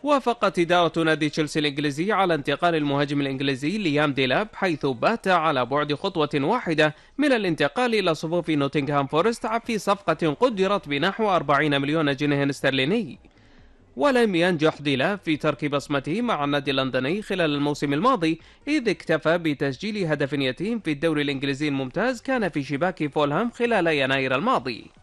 وافقت إدارة نادي تشيلسي الإنجليزي على انتقال المهاجم الإنجليزي ليام ديلاب، حيث بات على بعد خطوة واحدة من الانتقال إلى صفوف نوتنغهام فورست في صفقة قدرت بنحو 40 مليون جنيه استرليني. ولم ينجح ديلاب في ترك بصمته مع النادي اللندني خلال الموسم الماضي، إذ اكتفى بتسجيل هدف يتيم في الدوري الإنجليزي الممتاز كان في شباك فولهام خلال يناير الماضي.